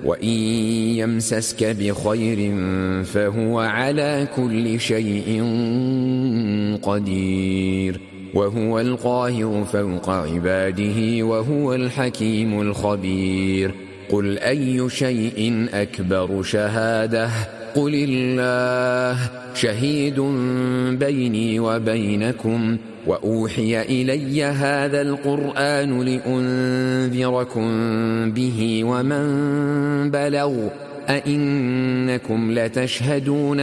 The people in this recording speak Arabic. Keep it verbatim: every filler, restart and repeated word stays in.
وإن يمسسك بخير فهو على كل شيء قدير وهو القاهر فوق عباده وهو الحكيم الخبير قل أي شيء أكبر شهادة قل الله شهيد بيني وبينكم وأوحي إلي هذا القرآن لأنذركم به ومن بلغ أئنكم لتشهدون